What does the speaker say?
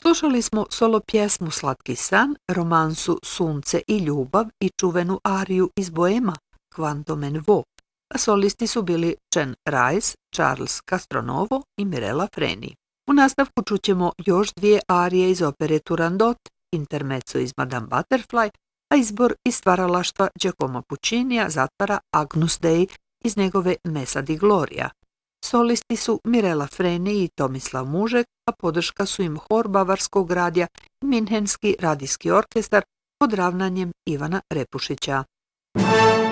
Slušali smo solo pjesmu Slatki san, romansu Sunce i ljubav i čuvenu ariju iz Boema Quando me ne vo, a solisti su bili Chen Rice, Charles Castronovo i Mirella Freni. U nastavku čućemo još dvije arije iz opere Turandot, intermezzo iz Madame Butterfly, a izbor iz stvaralaštva Giacomo Puccinija zatvara Agnus Dei iz njegove Messa di Gloria. Solisti su Mirella Freni i Tomislav Mužek, a podrška su im hor Bavarskog radija i Minhenski radijski orkestar pod ravnanjem Ivana Repušića.